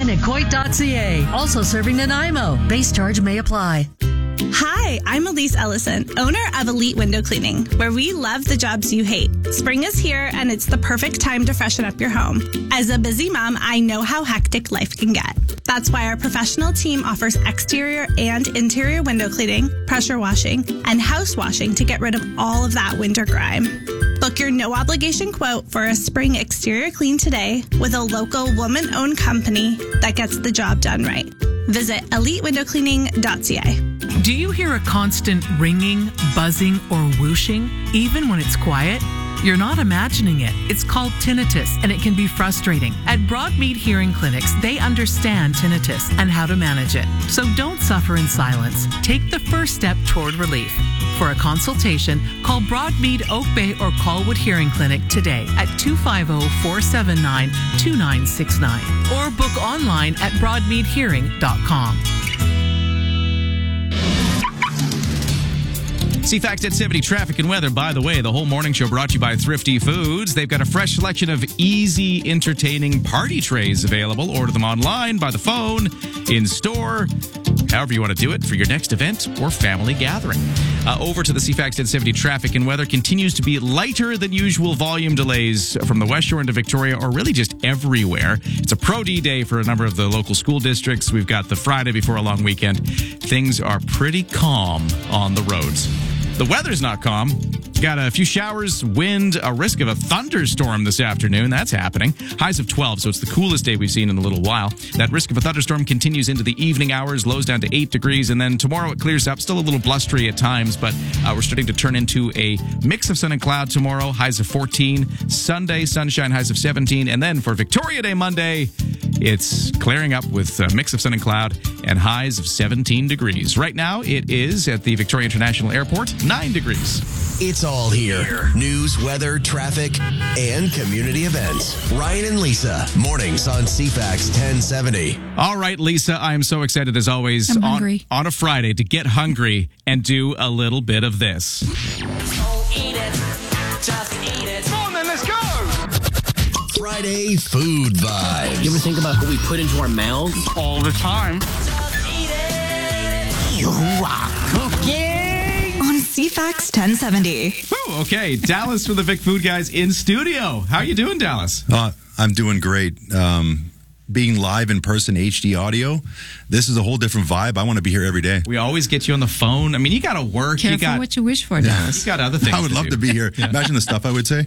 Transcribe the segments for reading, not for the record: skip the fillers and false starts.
online at Coit.ca. Also serving Nanaimo. Base charge may apply. Hi, I'm Elise Ellison, owner of Elite Window Cleaning, where we love the jobs you hate. Spring is here, and it's the perfect time to freshen up your home. As a busy mom, I know how hectic life can get. That's why our professional team offers exterior and interior window cleaning, pressure washing, and house washing to get rid of all of that winter grime. Book your no-obligation quote for a spring exterior clean today with a local woman-owned company that gets the job done right. Visit elitewindowcleaning.ca. Do you hear a constant ringing, buzzing, or whooshing, even when it's quiet? You're not imagining it. It's called tinnitus, and it can be frustrating. At Broadmead Hearing Clinics, they understand tinnitus and how to manage it. So don't suffer in silence. Take the first step toward relief. For a consultation, call Broadmead Oak Bay or Colwood Hearing Clinic today at 250-479-2969 or book online at broadmeadhearing.com. CFAX 1070 traffic and weather. By the way, the whole morning show brought to you by Thrifty Foods. They've got a fresh selection of easy, entertaining party trays available. Order them online, by the phone, in store, however you want to do it for your next event or family gathering. Over to the CFAX 1070 traffic and weather. Continues to be lighter than usual volume delays from the West Shore into Victoria, or really just everywhere. It's a Pro D day for a number of the local school districts. We've got the Friday before a long weekend. Things are pretty calm on the roads. The weather's not calm. Got a few showers, wind, a risk of a thunderstorm this afternoon. That's happening. Highs of 12, so it's the coolest day we've seen in a little while. That risk of a thunderstorm continues into the evening hours, lows down to 8 degrees, and then tomorrow it clears up. Still a little blustery at times, but we're starting to turn into a mix of sun and cloud tomorrow. Highs of 14. Sunday, sunshine, highs of 17. And then for Victoria Day Monday, it's clearing up with a mix of sun and cloud and highs of 17 degrees. Right now, it is at the Victoria International Airport, 9 degrees. It's all here. News, weather, traffic, and community events. Ryan and Lisa, mornings on CFAX 1070. All right, Lisa, I am so excited as always on a Friday to get hungry and do a little bit of this. Oh, eat it. Just eat it. Come on then, let's go. Friday food vibes. You ever think about what we put into our mouths? All the time. Just eat it. You are cooking On CFAX 1070. Woo, okay, Dallas from the Vic Food Guys in studio. How you doing, Dallas? I'm doing great. Being live in person, HD audio, this is a whole different vibe. I want to be here every day. We always get you on the phone. I mean, you got to work. Careful what you wish for, Dallas. You got other things. I would love to be here. Yeah. Imagine the stuff I would say.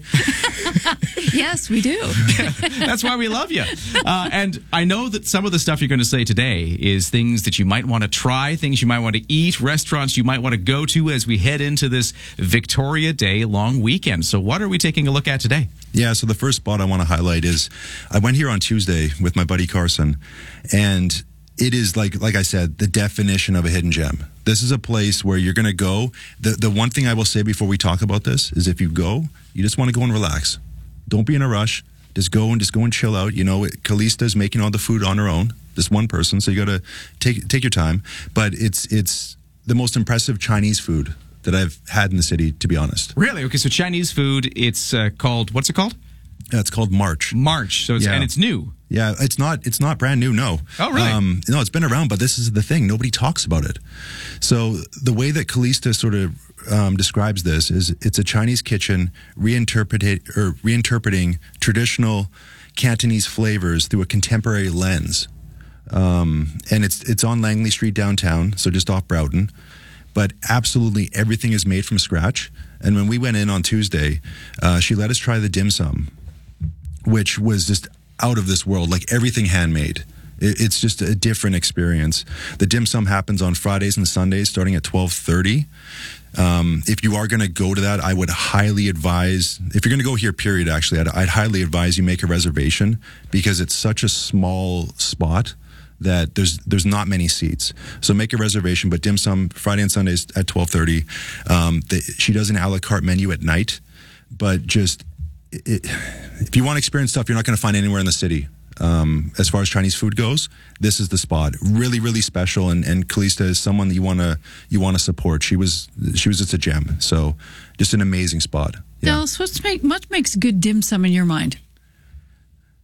Yes, we do. That's why we love you. And I know that some of the stuff you're going to say today is things that you might want to try, things you might want to eat, restaurants you might want to go to as we head into this Victoria Day long weekend. So what are we taking a look at today? Yeah, so the first spot I want to highlight is I went here on Tuesday with my buddy Carson, and it is like I said, the definition of a hidden gem. This is a place where you're going to go. The one thing I will say before we talk about this is if you go, you just want to go and relax. Don't be in a rush. Just go and chill out. You know, Calista is making all the food on her own. This one person, so you got to take your time. But it's the most impressive Chinese food that I've had in the city, to be honest. Really? Okay, so Chinese food, it's called, what's it called? It's called March. March. So and it's new. Yeah, it's not brand new, no. Oh, really? No, it's been around, but this is the thing. Nobody talks about it. So the way that Calista sort of describes this is it's a Chinese kitchen reinterpreting traditional Cantonese flavors through a contemporary lens. And it's on Langley Street downtown, so just off Broughton. But absolutely everything is made from scratch. And when we went in on Tuesday, she let us try the dim sum, which was just out of this world, like everything handmade. It's just a different experience. The dim sum happens on Fridays and Sundays starting at 12:30. If you are going to go to that, I would highly advise, if you're going to go here, period, actually, I'd highly advise you make a reservation because it's such a small spot that there's not many seats. So make a reservation, but dim sum Friday and Sundays at 12:30. She does an a la carte menu at night, but just if you want to experience stuff you're not going to find anywhere in the city, as far as Chinese food goes, this is the spot. Really, really special, and Calista is someone that you want to support. She was just a gem. So just an amazing spot. Yeah. Dallas, what makes good dim sum in your mind?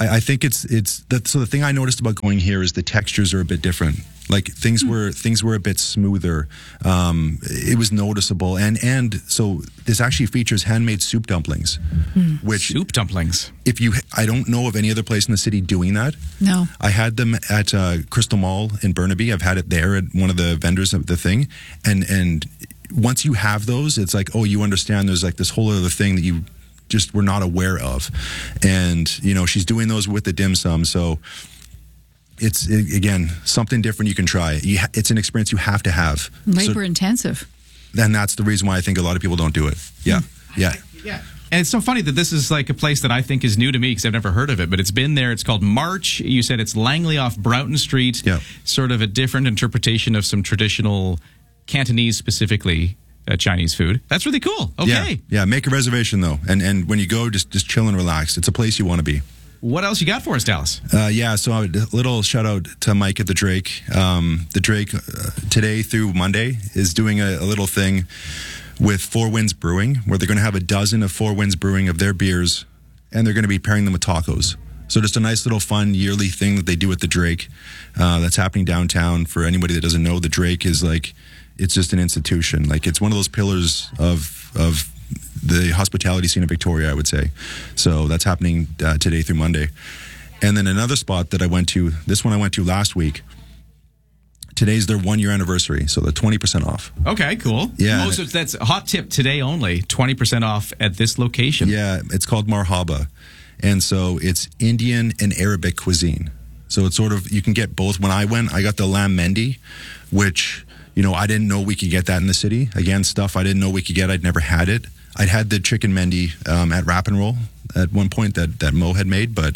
I think it's that. So the thing I noticed about going here is the textures are a bit different. Like things were a bit smoother. It was noticeable, and so this actually features handmade soup dumplings. Which soup dumplings? I don't know of any other place in the city doing that. No, I had them at Crystal Mall in Burnaby. I've had it there at one of the vendors of the thing, and once you have those, it's like, oh, you understand. There's like this whole other thing that you just were not aware of, and she's doing those with the dim sum. So it's again something different you can try. It's an experience you have to have. Labor intensive. And that's the reason why I think a lot of people don't do it. Yeah. And it's so funny that this is like a place that I think is new to me because I've never heard of it, but it's been there. It's called March. You said it's Langley off Broughton Street. Yeah. Sort of a different interpretation of some traditional Cantonese, specifically Chinese food. That's really cool. Okay. Yeah. Make a reservation though, and when you go, just chill and relax. It's a place you want to be. What else you got for us, Dallas? So a little shout out to Mike at the Drake. The Drake today through Monday is doing a little thing with Four Winds Brewing, where they're going to have a dozen of Four Winds Brewing of their beers, and they're going to be pairing them with tacos. So just a nice little fun yearly thing that they do at the Drake that's happening downtown. For anybody that doesn't know, the Drake is like, it's just an institution. Like it's one of those pillars of the hospitality scene of Victoria, I would say. So that's happening today through Monday. And then another spot that I went to, this one I went to last week. Today's their 1 year anniversary, so they're 20% off. Okay, cool. Yeah. That's a hot tip today only, 20% off at this location. Yeah, it's called Marhaba. And so it's Indian and Arabic cuisine. So it's sort of, you can get both. When I went, I got the lamb mendi, which, I didn't know we could get that in the city. Again, stuff I didn't know we could get. I'd never had it. I'd had the chicken mendi at Wrap and Roll at one point that Mo had made, but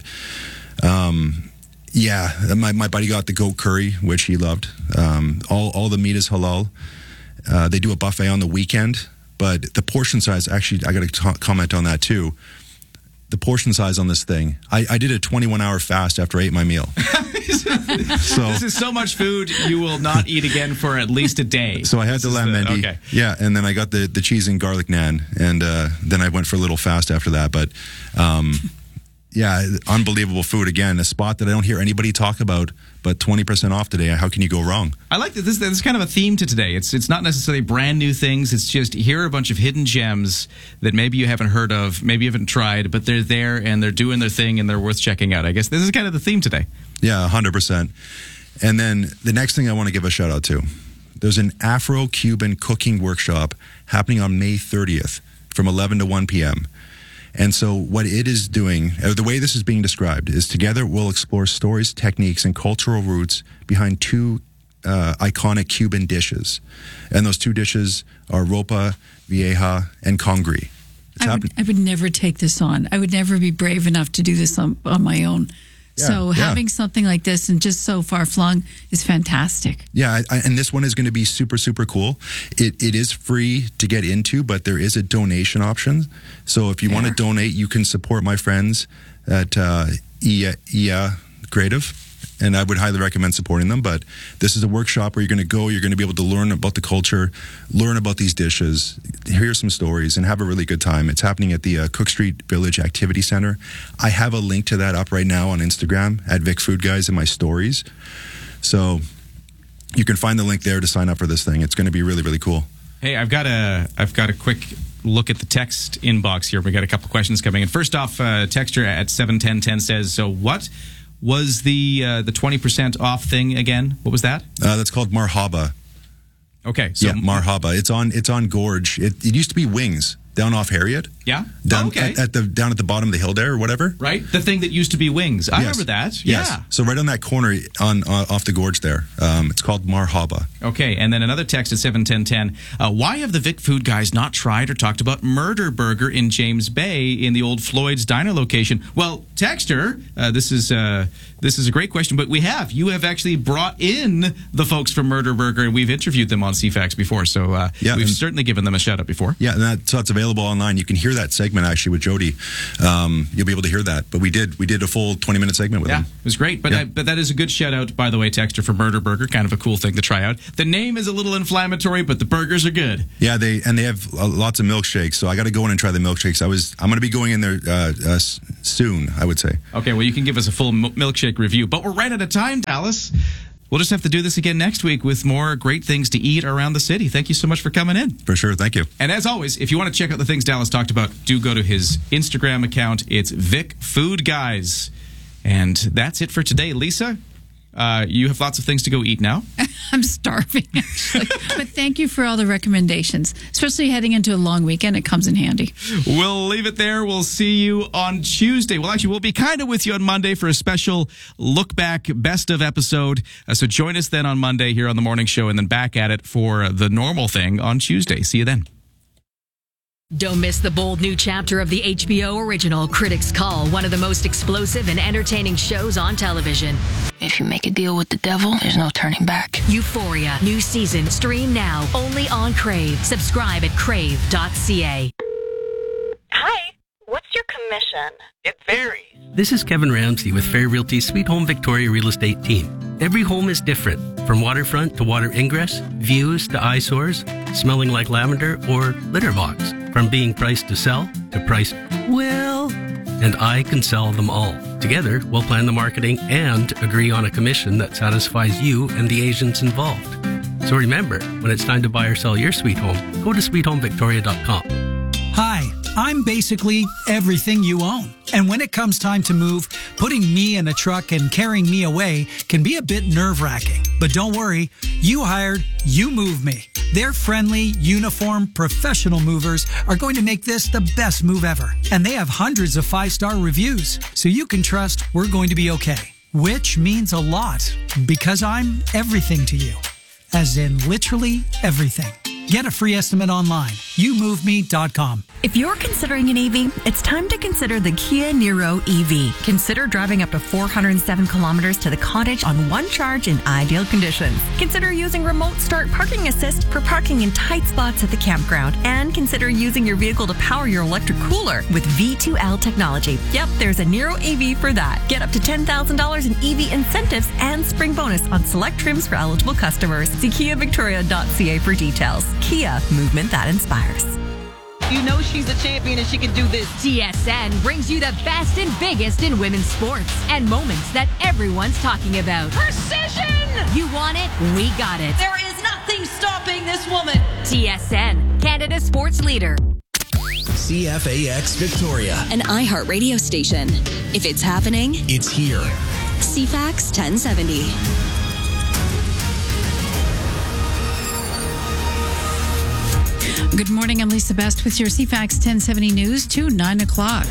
my buddy got the goat curry, which he loved. All the meat is halal. They do a buffet on the weekend, but the portion size, actually, I got to comment on that too. The portion size on this thing, I did a 21-hour fast after I ate my meal. This is so much food you will not eat again for at least a day. So I had the lamb mendi. Okay. Yeah, and then I got the cheese and garlic naan, and then I went for a little fast after that. But unbelievable food. Again, a spot that I don't hear anybody talk about, but 20% off today. How can you go wrong? I like that this is kind of a theme to today. It's not necessarily brand new things. It's just here are a bunch of hidden gems that maybe you haven't heard of, maybe you haven't tried, but they're there and they're doing their thing and they're worth checking out. I guess this is kind of the theme today. Yeah, 100%. And then the next thing I want to give a shout out to, there's an Afro-Cuban cooking workshop happening on May 30th from 11 to 1 p.m. And so what it is doing, the way this is being described, is together we'll explore stories, techniques, and cultural roots behind two iconic Cuban dishes. And those two dishes are ropa vieja and congri. I would never take this on. I would never be brave enough to do this on my own. So having something like this and just so far flung is fantastic. Yeah, and this one is going to be super, super cool. It is free to get into, but there is a donation option. So if you want to donate, you can support my friends at EA Creative. And I would highly recommend supporting them. But this is a workshop where you're going to go, you're going to be able to learn about the culture, learn about these dishes, hear some stories, and have a really good time. It's happening at the Cook Street Village Activity Center. I have a link to that up right now on Instagram at Vic Food Guys in my stories. So you can find the link there to sign up for this thing. It's going to be really, really cool. Hey, I've got a quick look at the text inbox here. We got a couple questions coming in. First off, texter at 71010 says, so what was the 20% off thing again? What was that? That's called Marhaba. Okay. So Marhaba. It's on Gorge. It used to be Wings down off Harriet. Yeah. Down at the bottom of the hill there or whatever. Right. The thing that used to be Wings. I remember that. Yes. Yeah. So right on that corner off the gorge there. It's called Marhaba. Okay. And then another text at 71010. Why have the Vic Food Guys not tried or talked about Murder Burger in James Bay in the old Floyd's Diner location? Well, texter, this is a great question, but you have actually brought in the folks from Murder Burger, and we've interviewed them on CFAX before, so we've certainly given them a shout out before. Yeah, and so it's available available online. You can hear that segment actually with Jody. You'll be able to hear that. But we did a full 20-minute segment with him. It was great. But but that is a good shout out, by the way, Texter, for Murder Burger. Kind of a cool thing to try out. The name is a little inflammatory, but the burgers are good. Yeah, they have lots of milkshakes. So I got to go in and try the milkshakes. I'm going to be going in there soon, I would say. Okay, well, you can give us a full milkshake review. But we're right out of time, Dallas. We'll just have to do this again next week with more great things to eat around the city. Thank you so much for coming in. For sure. Thank you. And as always, if you want to check out the things Dallas talked about, do go to his Instagram account. It's Vic Food Guys. And that's it for today. Lisa, you have lots of things to go eat now. I'm starving, actually. But thank you for all the recommendations, especially heading into a long weekend. It comes in handy. We'll leave it there. We'll see you on Tuesday. Well, actually, we'll be kind of with you on Monday for a special look back best of episode. So join us then on Monday here on the morning show, and then back at it for the normal thing on Tuesday. See you then. Don't miss the bold new chapter of the HBO original Critics' Call, one of the most explosive and entertaining shows on television. If you make a deal with the devil, there's no turning back. Euphoria, new season, stream now, only on Crave. Subscribe at crave.ca. Hi, what's your commission? It varies. This is Kevin Ramsey with Fair Realty's Sweet Home Victoria Real Estate Team. Every home is different, from waterfront to water ingress, views to eyesores, smelling like lavender, or litter box. From being priced to sell to priced, well, and I can sell them all. Together, we'll plan the marketing and agree on a commission that satisfies you and the agents involved. So remember, when it's time to buy or sell your sweet home, go to sweethomevictoria.com. Hi, I'm basically everything you own. And when it comes time to move, putting me in a truck and carrying me away can be a bit nerve-wracking. But don't worry, You Hired, You Move Me. Their friendly, uniform, professional movers are going to make this the best move ever. And they have hundreds of 5-star reviews, so you can trust we're going to be okay. Which means a lot, because I'm everything to you. As in literally everything. Get a free estimate online. YouMoveMe.com. If you're considering an EV, it's time to consider the Kia Niro EV. Consider driving up to 407 kilometers to the cottage on one charge in ideal conditions. Consider using remote start parking assist for parking in tight spots at the campground. And consider using your vehicle to power your electric cooler with V2L technology. Yep, there's a Niro EV for that. Get up to $10,000 in EV incentives and spring bonus on select trims for eligible customers. See KiaVictoria.ca for details. Kia, movement that inspires. You know she's a champion and she can do this. TSN brings you the best and biggest in women's sports and moments that everyone's talking about. Precision! You want it? We got it. There is nothing stopping this woman. TSN, Canada's sports leader. CFAX Victoria. An iHeartRadio station. If it's happening, it's here. CFAX 1070. Good morning, I'm Lisa Best with your CFAX 1070 news to 9 o'clock.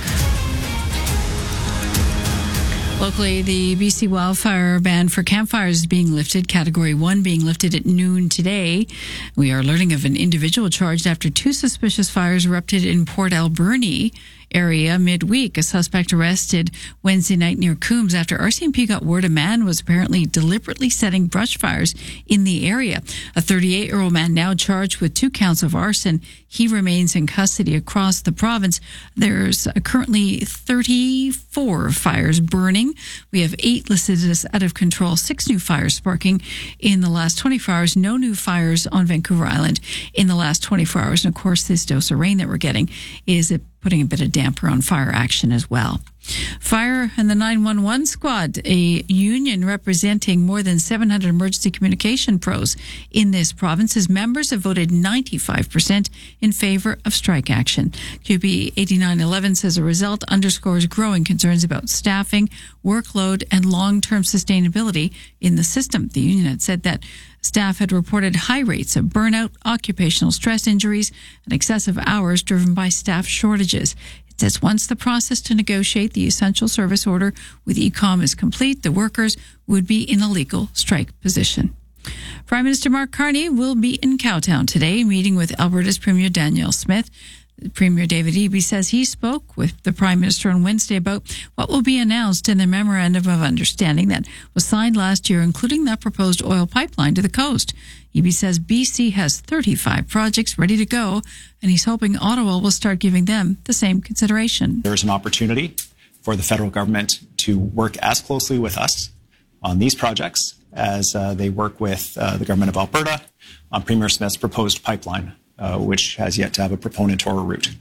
Locally, the BC wildfire ban for campfires is being lifted, Category 1 being lifted at noon today. We are learning of an individual charged after 2 suspicious fires erupted in Port Alberni area midweek. A suspect arrested Wednesday night near Coombs after RCMP got word a man was apparently deliberately setting brush fires in the area. A 38-year-old man now charged with 2 counts of arson. He remains in custody across the province. There's currently 34 fires burning. We have 8 listed as out of control, 6 new fires sparking in the last 24 hours. No new fires on Vancouver Island in the last 24 hours. And of course, this dose of rain that we're getting is putting a bit of damper on fire action as well. Fire and the 911 squad, a union representing more than 700 emergency communication pros in this province, his members have voted 95% in favor of strike action. QB 8911 says the result underscores growing concerns about staffing, workload, and long-term sustainability in the system. The union had said that staff had reported high rates of burnout, occupational stress injuries, and excessive hours driven by staff shortages. It says once the process to negotiate the essential service order with ECOM is complete, the workers would be in a legal strike position. Prime Minister Mark Carney will be in Cowtown today, meeting with Alberta's Premier Danielle Smith. Premier David Eby says he spoke with the Prime Minister on Wednesday about what will be announced in the Memorandum of Understanding that was signed last year, including that proposed oil pipeline to the coast. Eby says BC has 35 projects ready to go, and he's hoping Ottawa will start giving them the same consideration. There's an opportunity for the federal government to work as closely with us on these projects as they work with the government of Alberta on Premier Smith's proposed pipeline, which has yet to have a proponent or a route.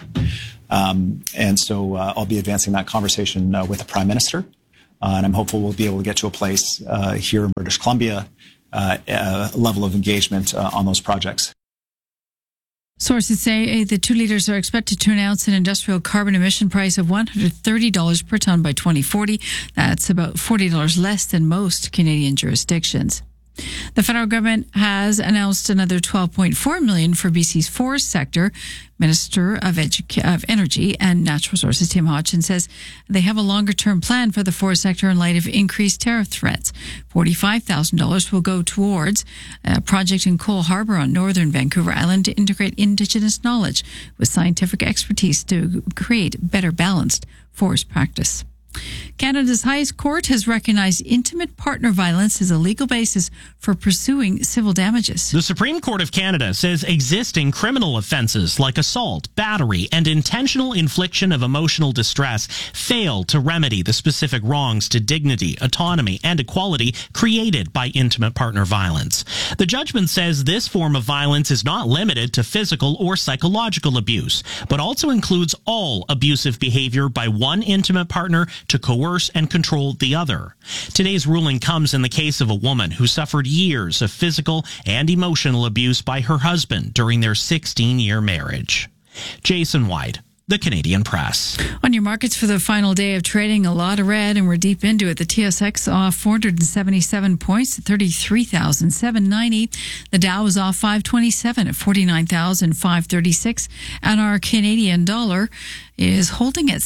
And so I'll be advancing that conversation with the Prime Minister, and I'm hopeful we'll be able to get to a place here in British Columbia, a level of engagement on those projects. Sources say the two leaders are expected to announce an industrial carbon emission price of $130 per ton by 2040. That's about $40 less than most Canadian jurisdictions. The federal government has announced another $12.4 million for BC's forest sector. Minister of Energy and Natural Resources Tim Hodgson says they have a longer-term plan for the forest sector in light of increased tariff threats. $45,000 will go towards a project in Cole Harbour on northern Vancouver Island to integrate Indigenous knowledge with scientific expertise to create better balanced forest practice. Canada's highest court has recognized intimate partner violence as a legal basis for pursuing civil damages. The Supreme Court of Canada says existing criminal offenses like assault, battery, and intentional infliction of emotional distress fail to remedy the specific wrongs to dignity, autonomy, and equality created by intimate partner violence. The judgment says this form of violence is not limited to physical or psychological abuse, but also includes all abusive behavior by one intimate partner to coerce and control the other. Today's ruling comes in the case of a woman who suffered years of physical and emotional abuse by her husband during their 16-year marriage. Jason White, The Canadian Press. On your markets for the final day of trading, a lot of red, and we're deep into it. The TSX off 477 points at 33,790. The Dow was off 527 at 49,536. And our Canadian dollar is holding at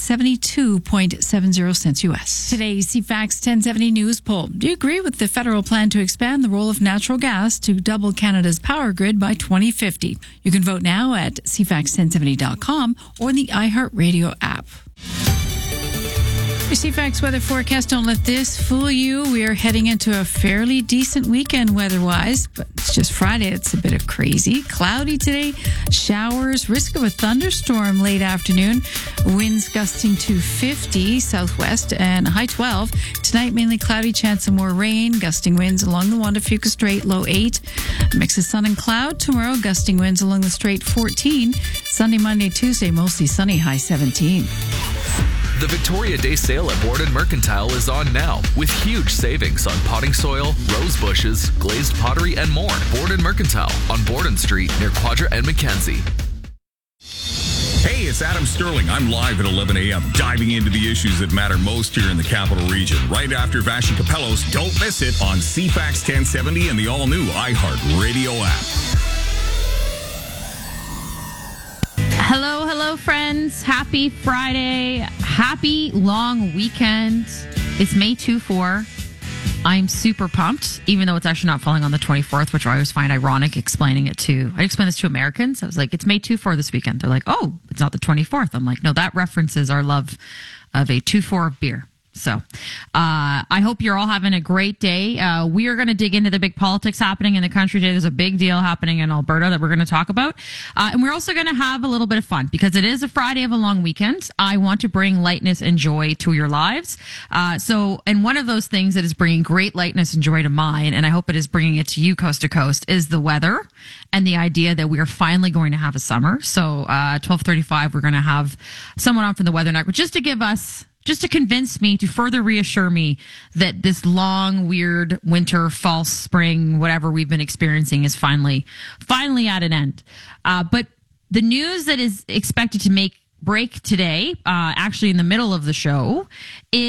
72.70 cents U.S. Today's CFAX 1070 News poll. Do you agree with the federal plan to expand the role of natural gas to double Canada's power grid by 2050? You can vote now at cfax1070.com or the iHeartRadio app. Your CFAX weather forecast. Don't let this fool you. We are heading into a fairly decent weekend weather-wise, but it's just Friday. It's a bit of crazy. Cloudy today, showers, risk of a thunderstorm late afternoon, winds gusting to 50 southwest and a high 12. Tonight, mainly cloudy, chance of more rain, gusting winds along the Juan de Fuca Strait, low 8. A mix of sun and cloud tomorrow, gusting winds along the Strait, 14. Sunday, Monday, Tuesday, mostly sunny, high 17. The Victoria Day sale at Borden Mercantile is on now with huge savings on potting soil, rose bushes, glazed pottery, and more. Borden Mercantile on Borden Street near Quadra and Mackenzie. Hey, it's Adam Sterling. I'm live at 11 a.m. diving into the issues that matter most here in the Capital Region. Right after Vashi Capellos, don't miss it on CFAX 1070 and the all-new iHeart Radio app. Hello, friends. Happy Friday. Happy long weekend. It's May 2-4. I'm super pumped, even though it's actually not falling on the 24th, which I always find ironic explaining it to. I explain this to Americans. I was like, it's May 2-4 this weekend. They're like, oh, it's not the 24th. I'm like, no, that references our love of a 2-4 of beer. So I hope you're all having a great day. We are going to dig into the big politics happening in the country today. There's a big deal happening in Alberta that we're going to talk about. And we're also going to have a little bit of fun because it is a Friday of a long weekend. I want to bring lightness and joy to your lives. And one of those things that is bringing great lightness and joy to mine, and I hope it is bringing it to you coast to coast, is the weather and the idea that we are finally going to have a summer. So 12:35, we're going to have someone on from the Weather Network just to convince me, to further reassure me that this long, weird winter, fall, spring, whatever we've been experiencing is finally at an end. But the news that is expected to break today, actually in the middle of the show, is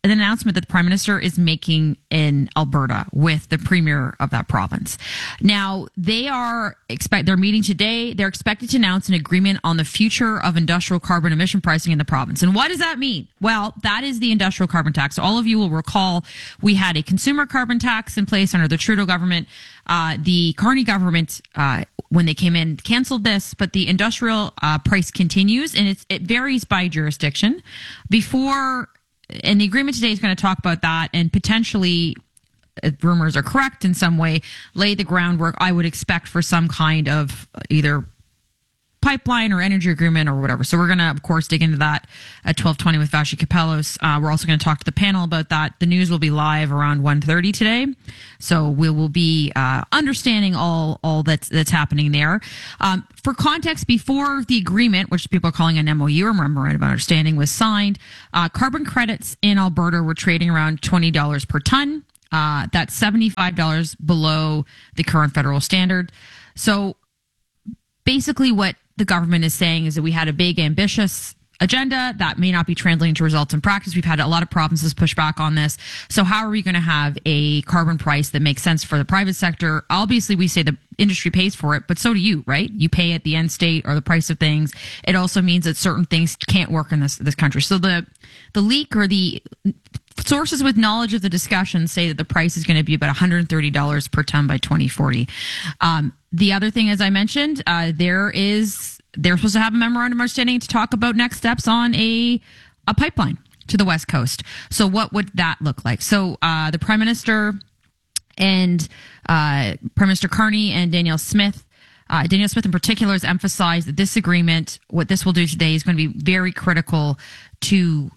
an announcement that the Prime Minister is making in Alberta with the Premier of that province. Now, they're meeting today. They're expected to announce an agreement on the future of industrial carbon emission pricing in the province. And what does that mean? Well, that is the industrial carbon tax. So all of you will recall we had a consumer carbon tax in place under the Trudeau government. The Carney government, when they came in, canceled this, but the industrial price continues, and it varies by jurisdiction. And the agreement today is going to talk about that and potentially, if rumors are correct in some way, lay the groundwork, I would expect, for some kind of either pipeline or energy agreement or whatever. So we're going to, of course, dig into that at 12:20 with Vashi Kapelos. We're also going to talk to the panel about that. The news will be live around 1:30 today. So we will be understanding all that's happening there. For context, before the agreement, which people are calling an MOU or Memorandum of Understanding, was signed, carbon credits in Alberta were trading around $20 per ton. That's $75 below the current federal standard. So basically what the government is saying is that we had a big, ambitious agenda that may not be translating to results in practice. We've had a lot of provinces push back on this. So how are we going to have a carbon price that makes sense for the private sector? Obviously, we say the industry pays for it, but so do you, right? You pay at the end state or the price of things. It also means that certain things can't work in this country. So the leak or the sources with knowledge of the discussion say that the price is going to be about $130 per ton by 2040. The other thing, as I mentioned, they're supposed to have a memorandum of understanding to talk about next steps on a pipeline to the West Coast. So what would that look like? So the Prime Minister and Prime Minister Carney and Danielle Smith in particular has emphasized that this agreement, what this will do today, is going to be very critical to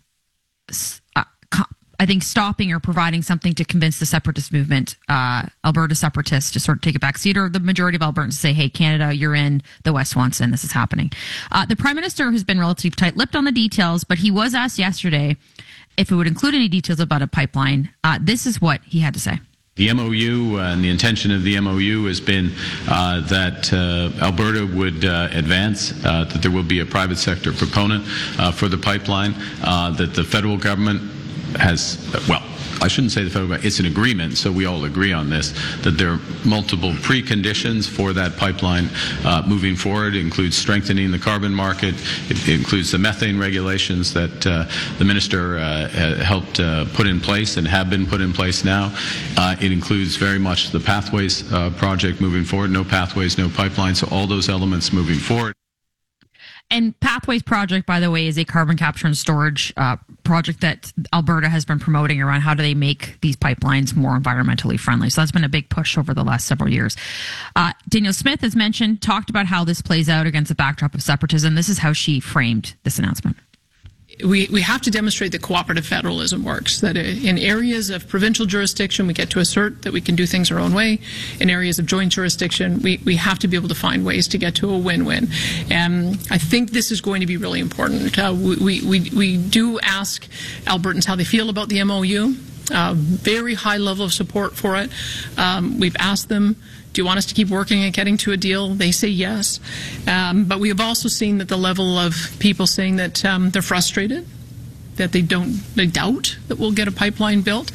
I think stopping or providing something to convince the separatist movement, Alberta separatists, to sort of take a back seat, or the majority of Albertans to say, hey, Canada, you're in, the West wants in, this is happening. The Prime Minister has been relatively tight-lipped on the details, but he was asked yesterday if it would include any details about a pipeline. This is what he had to say. The MOU and the intention of the MOU has been that Alberta would advance, that there will be a private sector proponent for the pipeline, that the federal government has, well, I shouldn't say the federal government, it's an agreement, so we all agree on this, that there are multiple preconditions for that pipeline moving forward. It includes strengthening the carbon market. It includes the methane regulations that the minister helped put in place and have been put in place now. It includes very much the Pathways project moving forward. No pathways, no pipeline, so all those elements moving forward. And Pathways project, by the way, is a carbon capture and storage project that Alberta has been promoting around how do they make these pipelines more environmentally friendly. So that's been a big push over the last several years. Danielle Smith, as mentioned, talked about how this plays out against the backdrop of separatism. This is how she framed this announcement. We have to demonstrate that cooperative federalism works, that in areas of provincial jurisdiction, we get to assert that we can do things our own way. In areas of joint jurisdiction, we have to be able to find ways to get to a win-win. And I think this is going to be really important. We do ask Albertans how they feel about the MOU. Very high level of support for it. We've asked them, do you want us to keep working at getting to a deal? They say yes. But we have also seen that the level of people saying that they're frustrated, that they doubt that we'll get a pipeline built.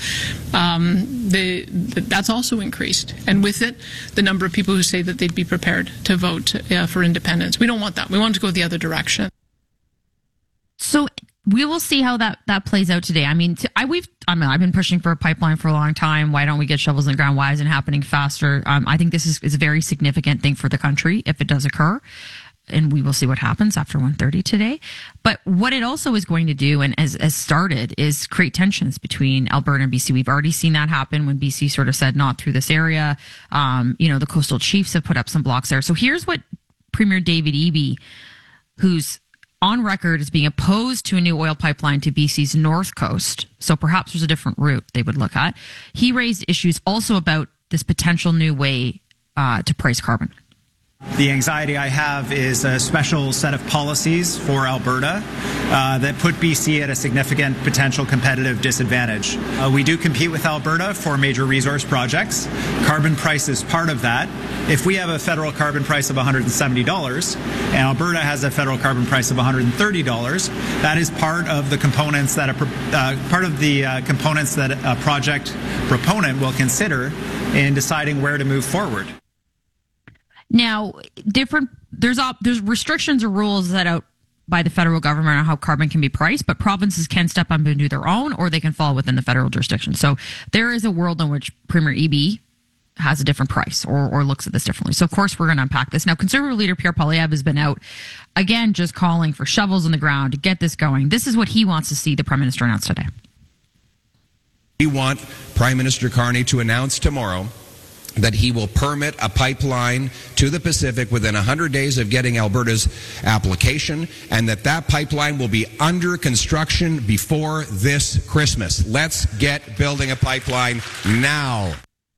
That's also increased. And with it, the number of people who say that they'd be prepared to vote for independence. We don't want that. We want to go the other direction. So we will see how that plays out today. I mean, I've been pushing for a pipeline for a long time. Why don't we get shovels in the ground? Why isn't it happening faster? I think this is a very significant thing for the country if it does occur. And we will see what happens after 1:30 today. But what it also is going to do, and as started, is create tensions between Alberta and BC. We've already seen that happen when BC sort of said not through this area. The Coastal Chiefs have put up some blocks there. So here's what Premier David Eby, who's on record as being opposed to a new oil pipeline to BC's north coast, so perhaps there's a different route they would look at. He raised issues also about this potential new way to price carbon. The anxiety I have is a special set of policies for Alberta that put BC at a significant potential competitive disadvantage. We do compete with Alberta for major resource projects. Carbon price is part of that. If we have a federal carbon price of $170 and Alberta has a federal carbon price of $130, that is part of the components that a project proponent will consider in deciding where to move forward. Now, there's restrictions or rules set out by the federal government on how carbon can be priced, but provinces can step up and do their own, or they can fall within the federal jurisdiction. So there is a world in which Premier Eby has a different price or looks at this differently. So, of course, we're going to unpack this. Now, Conservative leader Pierre Poilievre has been out, again, just calling for shovels in the ground to get this going. This is what he wants to see the Prime Minister announce today. We want Prime Minister Carney to announce tomorrow that he will permit a pipeline to the Pacific within 100 days of getting Alberta's application, and that pipeline will be under construction before this Christmas. Let's get building a pipeline now.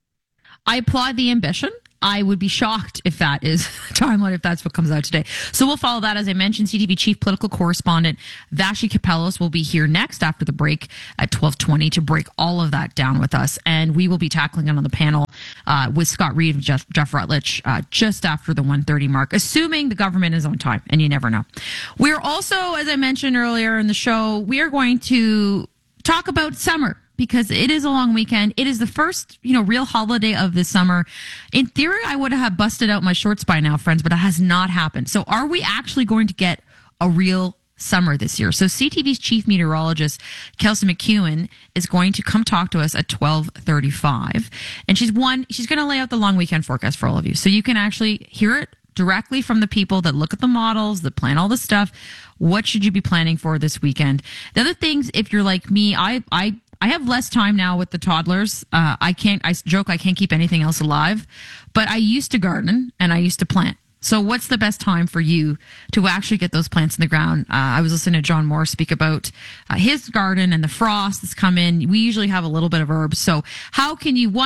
I applaud the ambition. I would be shocked if that is the timeline, if that's what comes out today. So we'll follow that. As I mentioned, CTV chief political correspondent Vassy Kapelos will be here next after the break at 12:20 to break all of that down with us. And we will be tackling it on the panel with Scott Reid and Jeff Rutledge just after the 1:30 mark, assuming the government is on time, and you never know. We're also, as I mentioned earlier in the show, we are going to talk about summer, because it is a long weekend. It is the first, real holiday of the summer. In theory, I would have busted out my shorts by now, friends, but it has not happened. So are we actually going to get a real summer this year? So CTV's chief meteorologist, Kelsey McEwen, is going to come talk to us at 12:35. And she's going to lay out the long weekend forecast for all of you. So you can actually hear it directly from the people that look at the models, that plan all the stuff. What should you be planning for this weekend? The other things, if you're like me, I have less time now with the toddlers. I joke I can't keep anything else alive, but I used to garden and I used to plant. So what's the best time for you to actually get those plants in the ground? I was listening to John Moore speak about his garden and the frost that's come in. We usually have a little bit of herbs. So how can you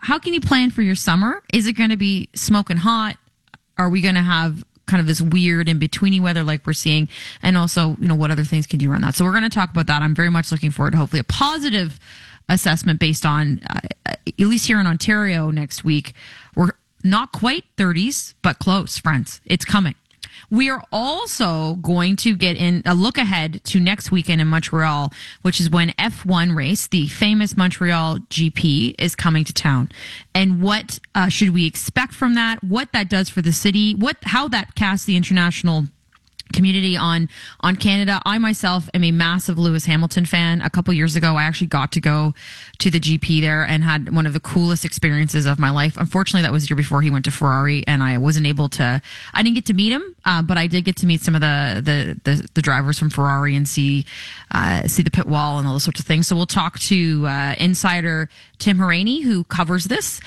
plan for your summer? Is it going to be smoking hot? Are we going to have kind of this weird in-betweeny weather like we're seeing? And also, what other things can you run that? So we're going to talk about that. I'm very much looking forward to hopefully a positive assessment based on, at least here in Ontario next week, we're not quite 30s, but close, friends. It's coming. We are also going to get in a look ahead to next weekend in Montreal, which is when F1 race, the famous Montreal GP, is coming to town. And what should we expect from that? What that does for the city? How that casts the international community on Canada. I myself am a massive Lewis Hamilton fan. A couple years ago, I actually got to go to the GP there and had one of the coolest experiences of my life. Unfortunately, that was the year before he went to Ferrari, and I didn't get to meet him, but I did get to meet some of the drivers from Ferrari and see the pit wall and all those sorts of things. So we'll talk to insider Tim Haraney, who covers this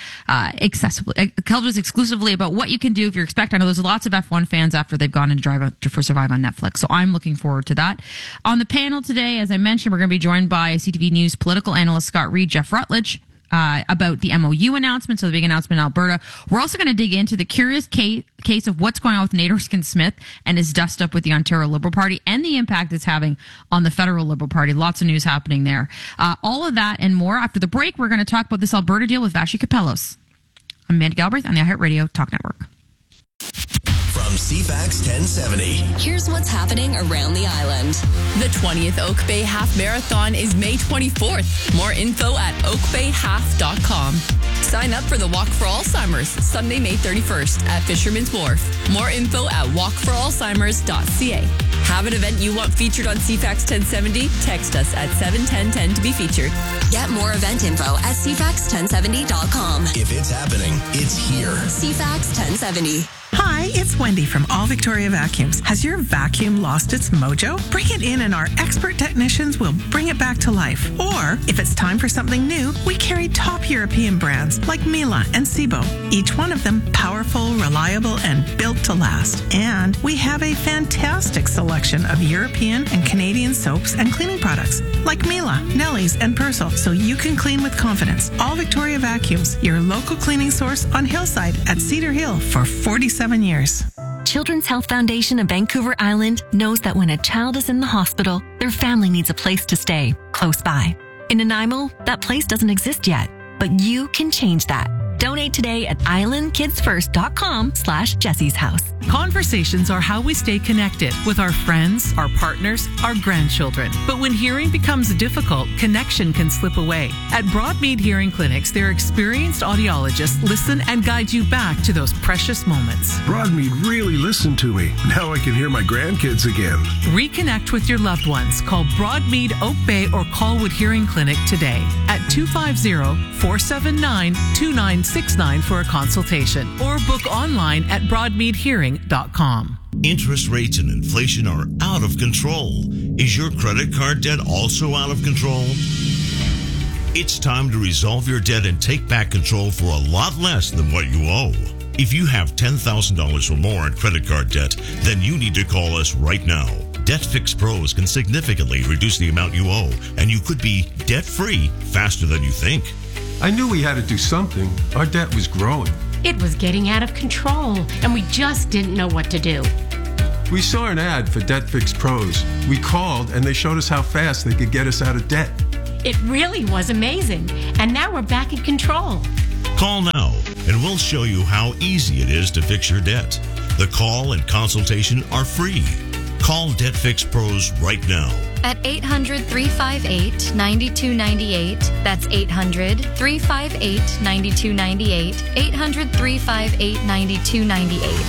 exclusively about what you can do if you're expecting. I know there's lots of F1 fans after they've gone and Drive for Survive on Netflix. So I'm looking forward to that. On the panel today, as I mentioned, we're going to be joined by CTV News political analyst Scott Reid, Jeff Rutledge, about the MOU announcement, so the big announcement in Alberta. We're also going to dig into the curious case of what's going on with Nate Erskine-Smith and his dust up with the Ontario Liberal Party and the impact it's having on the federal Liberal Party. Lots of news happening there. All of that and more. After the break, we're going to talk about this Alberta deal with Vassy Kapelos. I'm Amanda Galbraith on the iHeartRadio Talk Network. From CFAX 1070. Here's what's happening around the island. The 20th Oak Bay Half Marathon is May 24th. More info at oakbayhalf.com. Sign up for the Walk for Alzheimer's, Sunday, May 31st at Fisherman's Wharf. More info at walkforalzheimers.ca. Have an event you want featured on CFAX 1070? Text us at 71010 to be featured. Get more event info at cfax1070.com. If it's happening, it's here. CFAX 1070. Hi, it's Wendy from All Victoria Vacuums. Has your vacuum lost its mojo? Bring it in and our expert technicians will bring it back to life. Or, if it's time for something new, we carry top European brands like Miele and Sebo. Each one of them powerful, reliable, and built to last. And we have a fantastic selection of European and Canadian soaps and cleaning products like Miele, Nelly's, and Persil, so you can clean with confidence. All Victoria Vacuums, your local cleaning source on Hillside at Cedar Hill for 47 7 years. Children's Health Foundation of Vancouver Island knows that when a child is in the hospital, their family needs a place to stay, close by. In Nanaimo, that place doesn't exist yet, but you can change that. Donate today at islandkidsfirst.com/Jessie's House. Conversations are how we stay connected with our friends, our partners, our grandchildren. But when hearing becomes difficult, connection can slip away. At Broadmead Hearing Clinics, their experienced audiologists listen and guide you back to those precious moments. Broadmead really listened to me. Now I can hear my grandkids again. Reconnect with your loved ones. Call Broadmead, Oak Bay, or Colwood Hearing Clinic today at 250-479-2969 for a consultation, or book online at broadmeadhearing.com. Interest rates and inflation are out of control. Is your credit card debt also out of control? It's time to resolve your debt and take back control for a lot less than what you owe. If you have $10,000 or more in credit card debt, then you need to call us right now. Debt Fix Pros can significantly reduce the amount you owe, and you could be debt-free faster than you think. I knew we had to do something. Our debt was growing. It was getting out of control, and we just didn't know what to do. We saw an ad for Debt Fix Pros. We called, and they showed us how fast they could get us out of debt. It really was amazing, and now we're back in control. Call now, and we'll show you how easy it is to fix your debt. The call and consultation are free. Call Debt Fix Pros right now. At 800-358-9298. That's 800-358-9298. 800-358-9298.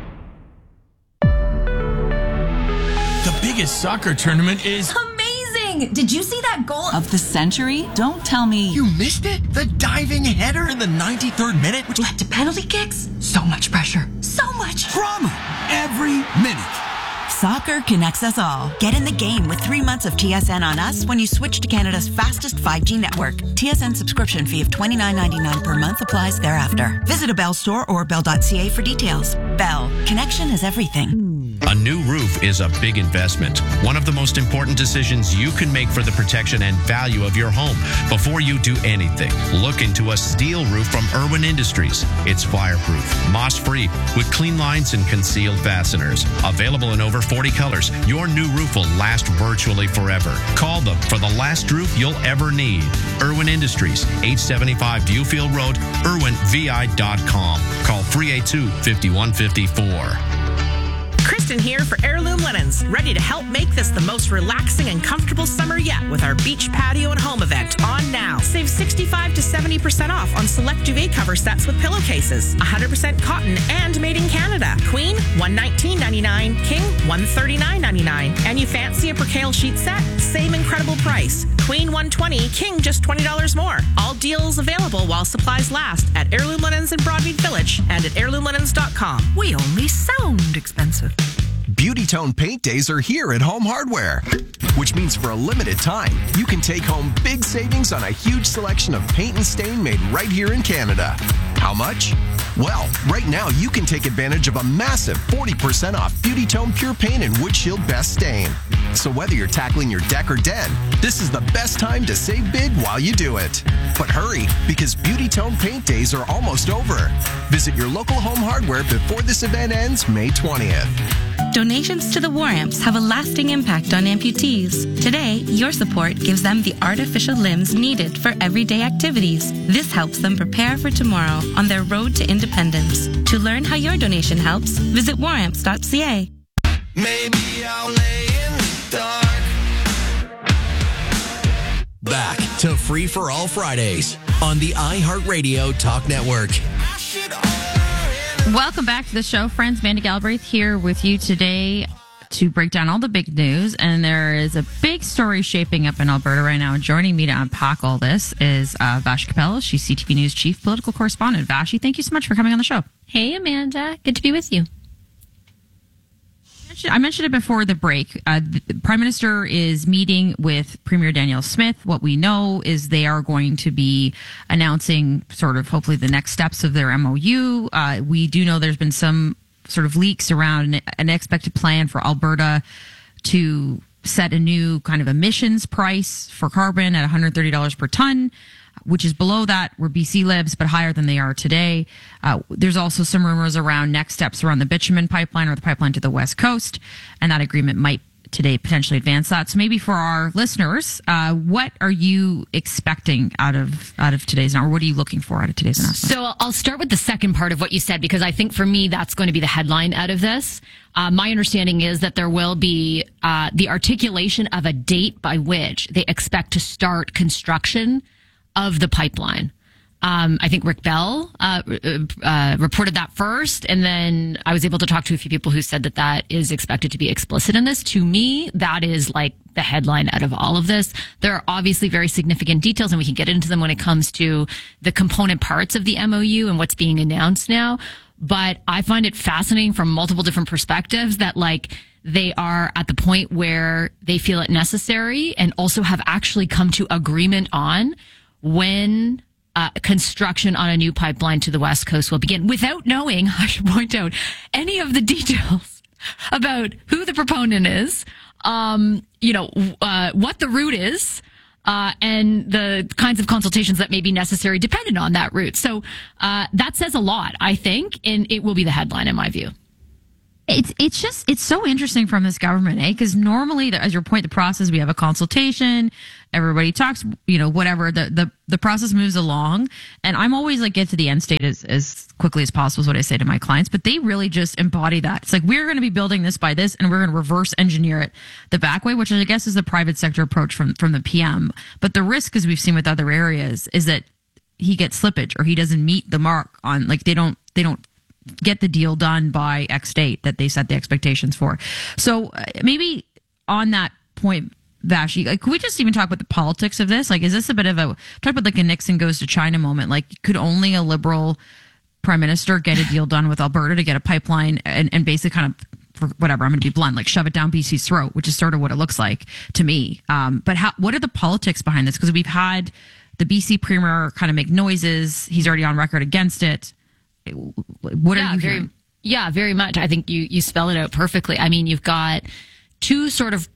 The biggest soccer tournament is amazing! Did you see that goal of the century? Don't tell me you missed it? The diving header in the 93rd minute, which led to penalty kicks? So much pressure. So much drama every minute. Soccer connects us all. Get in the game with 3 months of TSN on us when you switch to Canada's fastest 5G network. TSN subscription fee of $29.99 per month applies thereafter. Visit a Bell store or bell.ca for details. Bell. Connection is everything. A new roof is a big investment. One of the most important decisions you can make for the protection and value of your home. Before you do anything, look into a steel roof from Irwin Industries. It's fireproof, moss-free, with clean lines and concealed fasteners. Available in over 40 colors, your new roof will last virtually forever. Call them for the last roof you'll ever need. Irwin Industries, 875 Viewfield Road, irwinvi.com. Call 382-5154. Kristen here for Heirloom Linens, ready to help make this the most relaxing and comfortable summer yet with our beach patio and home event on now. Save 65 to 70% off on select duvet cover sets with pillowcases. 100% cotton and made in Canada. Queen, $119.99. King, $139.99. And you fancy a percale sheet set? Same incredible price. Queen, $120. King, just $20 more. All deals available while supplies last at Heirloom Linens in Broadmead Village and at heirloomlinens.com. We only sound expensive. Beauty Tone Paint Days are here at Home Hardware, which means for a limited time, you can take home big savings on a huge selection of paint and stain made right here in Canada. How much? Well, right now you can take advantage of a massive 40% off Beauty Tone Pure Paint and Wood Shield Best Stain. So whether you're tackling your deck or den, this is the best time to save big while you do it. But hurry, because Beauty Tone Paint Days are almost over. Visit your local Home Hardware before this event ends May 20th. Donations to the War Amps have a lasting impact on amputees. Today, your support gives them the artificial limbs needed for everyday activities. This helps them prepare for tomorrow on their road to independence. To learn how your donation helps, visit waramps.ca. Maybe I'll lay in the dark. Back to Free for All Fridays on the iHeartRadio Talk Network. Welcome back to the show, friends. Mandy Galbraith here with you today to break down all the big news. And there is a big story shaping up in Alberta right now. Joining me to unpack all this is Vashi Capello. She's CTV News Chief Political Correspondent. Vashi, thank you so much for coming on the show. Hey, Amanda. Good to be with you. I mentioned it before the break. The Prime Minister is meeting with Premier Danielle Smith. What we know is they are going to be announcing sort of hopefully the next steps of their MOU. We do know there's been some sort of leaks around an expected plan for Alberta to set a new kind of emissions price for carbon at $130 per ton. which is below that where BC lives, but higher than they are today. There's also some rumors around next steps around the bitumen pipeline or the pipeline to the West Coast, and that agreement might today potentially advance that. So maybe for our listeners, what are you expecting out of today's announcement, or what are you looking for out of today's announcement? So I'll start with the second part of what you said, because I think for me that's going to be the headline out of this. My understanding is that there will be the articulation of a date by which they expect to start construction of the pipeline. I think Rick Bell reported that first, and then I was able to talk to a few people who said that is expected to be explicit in this. To me, that is like the headline out of all of this. There are obviously very significant details, and we can get into them when it comes to the component parts of the MOU and what's being announced now. But I find it fascinating from multiple different perspectives that they are at the point where they feel it necessary and also have actually come to agreement on when construction on a new pipeline to the West Coast will begin, without knowing, I should point out, any of the details about who the proponent is, what the route is, and the kinds of consultations that may be necessary dependent on that route. So that says a lot, I think, and it will be the headline in my view. It's so interesting from this government, because normally, as your point, the process, we have a consultation, everybody talks, whatever, the process moves along, and I'm always get to the end state as quickly as possible is what I say to my clients, but they really just embody that. It's we're going to be building this by this, and we're going to reverse engineer it the back way, which I guess is the private sector approach from the PM. But the risk, as we've seen with other areas, is that he gets slippage or he doesn't meet the mark on, they don't get the deal done by X date that they set the expectations for. So maybe on that point, Vashi, could we just even talk about the politics of this? Is this a bit of talk about a Nixon goes to China moment? Could only a liberal prime minister get a deal done with Alberta to get a pipeline and basically kind of, for whatever, I'm going to be blunt, shove it down BC's throat, which is sort of what it looks like to me. But what are the politics behind this? Because we've had the BC premier kind of make noises. He's already on record against it. What are you hearing? Yeah, very much. I think you spell it out perfectly. I mean, you've got two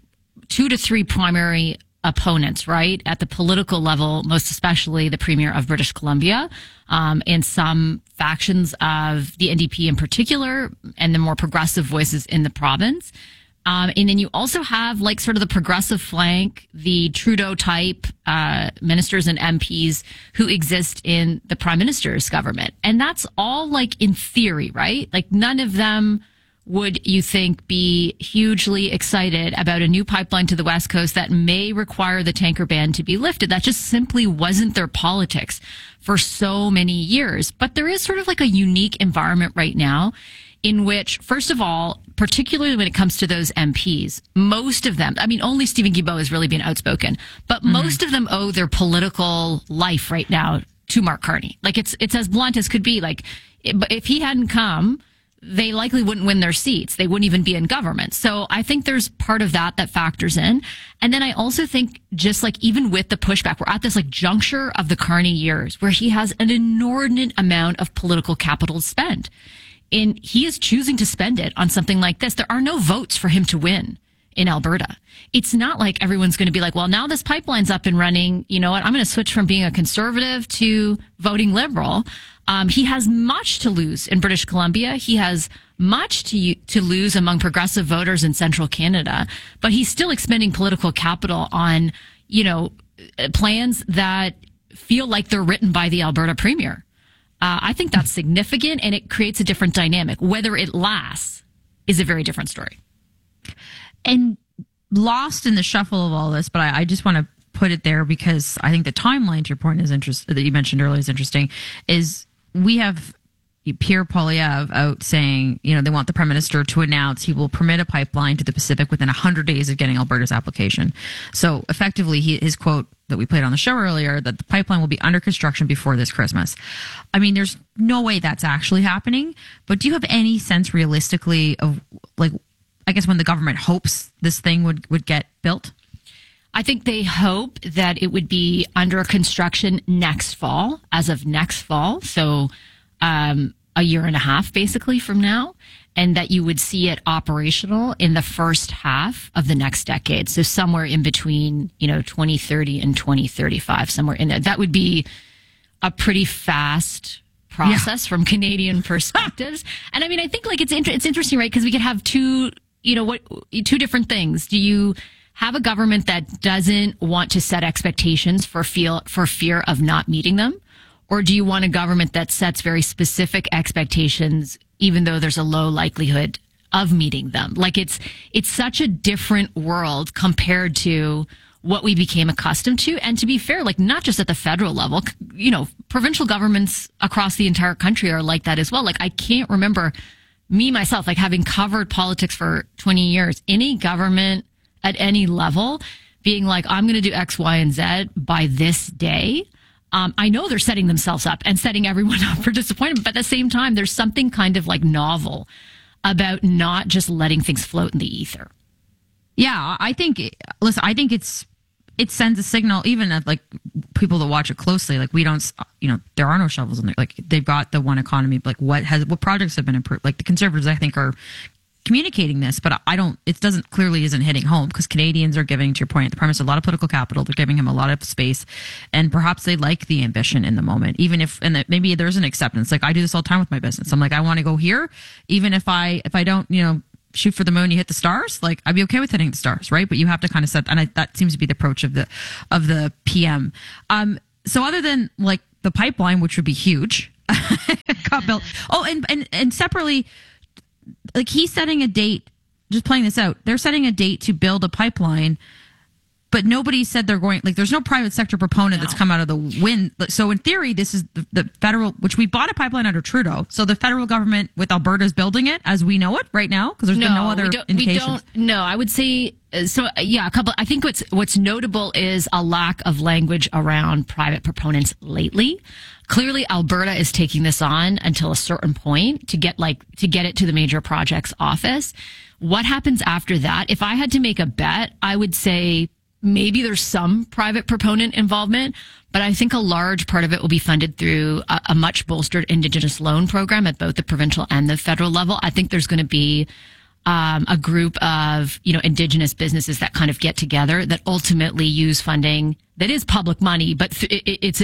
to three primary opponents, right? At the political level, most especially the Premier of British Columbia, and some factions of the NDP in particular, and the more progressive voices in the province. And then you also have sort of the progressive flank, the Trudeau type ministers and MPs who exist in the prime minister's government. And that's all in theory, right? None of them would, you think, be hugely excited about a new pipeline to the West Coast that may require the tanker ban to be lifted. That just simply wasn't their politics for so many years. But there is sort of a unique environment right now in which, first of all, particularly when it comes to those MPs, most of them, only Stephen Guilbeault has really been outspoken, but most of them owe their political life right now to Mark Carney. It's as blunt as could be. If he hadn't come, they likely wouldn't win their seats. They wouldn't even be in government. So I think there's part of that factors in. And then I also think just even with the pushback, we're at this juncture of the Carney years where he has an inordinate amount of political capital to spend. And he is choosing to spend it on something like this. There are no votes for him to win in Alberta. It's not like everyone's going to be well, now this pipeline's up and running. You know what? I'm going to switch from being a conservative to voting liberal. He has much to lose in British Columbia. He has much to lose among progressive voters in central Canada. But he's still expending political capital on, plans that feel like they're written by the Alberta Premier. I think that's significant, and it creates a different dynamic. Whether it lasts is a very different story. And lost in the shuffle of all this, but I just want to put it there because I think the timeline to your point is that you mentioned earlier is interesting, is we have Pierre Poilievre out saying, they want the Prime Minister to announce he will permit a pipeline to the Pacific within 100 days of getting Alberta's application. So effectively, his quote that we played on the show earlier, that the pipeline will be under construction before this Christmas. There's no way that's actually happening, but do you have any sense realistically of I guess when the government hopes this thing would get built? I think they hope that it would be under construction next fall, as of next fall. So a year and a half, basically, from now, and that you would see it operational in the first half of the next decade. So somewhere in between, 2030 and 2035, somewhere in there. That would be a pretty fast process from Canadian perspectives. And I mean, I think like it's interesting, right? Because we could have two different things. Do you have a government that doesn't want to set expectations for fear of not meeting them? Or do you want a government that sets very specific expectations, even though there's a low likelihood of meeting them? Like it's such a different world compared to what we became accustomed to. And to be fair, like not just at the federal level, provincial governments across the entire country are like that as well. Like I can't remember myself, like having covered politics for 20 years, any government at any level being like, I'm going to do X, Y, and Z by this day. I know they're setting themselves up and setting everyone up for disappointment, but at the same time, there's something kind of like novel about not just letting things float in the ether. Yeah, I think it sends a signal, even at like people that watch it closely. Like we don't, there are no shovels in there. Like they've got the one economy. Like what projects have been improved? Like the Conservatives, I think, are communicating this, but clearly isn't hitting home because Canadians are giving, to your point, the Prime Minister a lot of political capital. They're giving him a lot of space, and perhaps they like the ambition in the moment, even if, and that maybe there's an acceptance. Like I do this all the time with my business. I'm like, I want to go here, even if I don't, shoot for the moon, you hit the stars. Like I'd be okay with hitting the stars, right? But you have to kind of set, and that seems to be the approach of the PM. So other than like the pipeline, which would be huge, got built. Oh, and separately, like he's setting a date, just playing this out. They're setting a date to build a pipeline, but nobody said they're going, like there's no private sector proponent that's come out of the wind. So in theory, this is the federal, which we bought a pipeline under Trudeau. So the federal government with Alberta is building it as we know it right now because there's been no other indications. I would say, I think what's notable is a lack of language around private proponents lately. Clearly, Alberta is taking this on until a certain point to get it to the major projects office. What happens after that? If I had to make a bet, I would say maybe there's some private proponent involvement, but I think a large part of it will be funded through a much bolstered Indigenous loan program at both the provincial and the federal level. I think there's going to be a group of, Indigenous businesses that kind of get together that ultimately use funding that is public money, but it's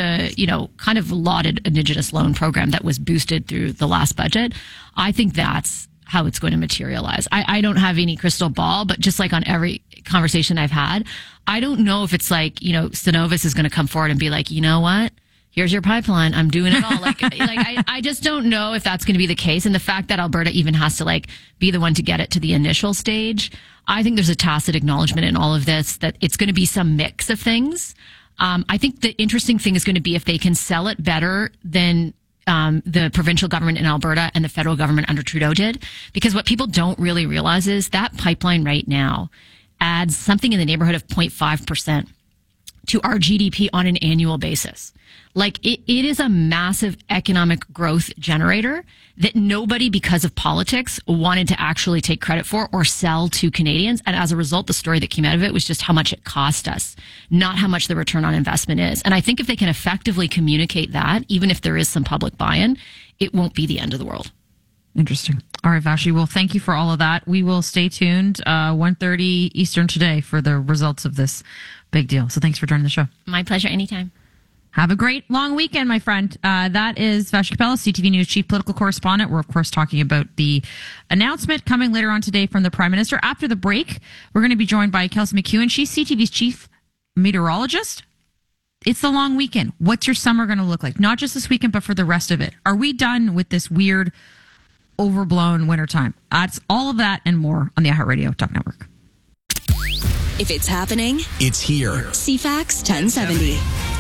a kind of lauded Indigenous loan program that was boosted through the last budget. I think that's how it's going to materialize. I don't have any crystal ball, but just like on every conversation I've had, I don't know if it's like, Cenovus is going to come forward and be like, you know what? Here's your pipeline. I'm doing it all. I just don't know if that's going to be the case. And the fact that Alberta even has to be the one to get it to the initial stage, I think there's a tacit acknowledgement in all of this that it's going to be some mix of things. I think the interesting thing is going to be if they can sell it better than the provincial government in Alberta and the federal government under Trudeau did. Because what people don't really realize is that pipeline right now adds something in the neighborhood of 0.5% to our GDP on an annual basis. It is a massive economic growth generator that nobody, because of politics, wanted to actually take credit for or sell to Canadians. And as a result, the story that came out of it was just how much it cost us, not how much the return on investment is. And I think if they can effectively communicate that, even if there is some public buy-in, it won't be the end of the world. Interesting. All right, Vashi. Well, thank you for all of that. We will stay tuned 1:30 Eastern today for the results of this big deal. So thanks for joining the show. My pleasure. Anytime. Have a great long weekend, my friend. That is Vashi Capella, CTV News Chief Political Correspondent. We're, of course, talking about the announcement coming later on today from the Prime Minister. After the break, we're going to be joined by Kelsey McEwen. She's CTV's Chief Meteorologist. It's the long weekend. What's your summer going to look like? Not just this weekend, but for the rest of it. Are we done with this weird, overblown wintertime? That's all of that and more on the iHeartRadio Talk Network. If it's happening, it's here. CFAX 1070.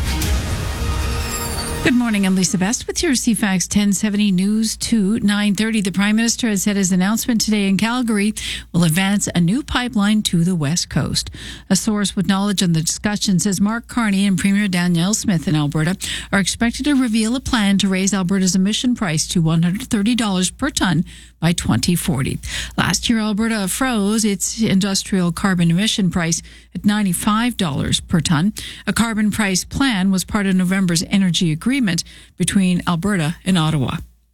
Good morning. I'm Lisa Best with your CFAX 1070 News to 9:30. The Prime Minister has said his announcement today in Calgary will advance a new pipeline to the West Coast. A source with knowledge on the discussion says Mark Carney and Premier Danielle Smith in Alberta are expected to reveal a plan to raise Alberta's emission price to $130 per ton by 2040. Last year, Alberta froze its industrial carbon emission price at $95 per ton. A carbon price plan was part of November's energy agreement between Alberta and Ottawa.